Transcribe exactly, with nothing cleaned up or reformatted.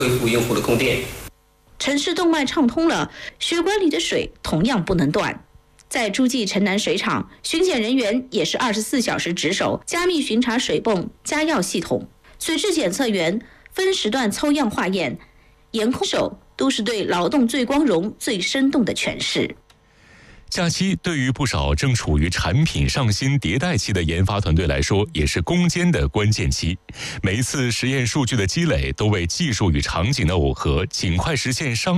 恢复用户的供电。 城市动脉畅通了，血管里的水同样不能断。在诸暨城南水厂，巡检人员也是二十四小时值守，加密巡查水泵、加药系统，水质检测员分时段抽样化验，严控手都是对劳动最光荣、最生动的诠释。 假期对于不少正处于产品上新迭代期的研发团队来说，也是攻坚的关键期。每一次实验数据的积累，都为技术与场景的耦合，尽快实现商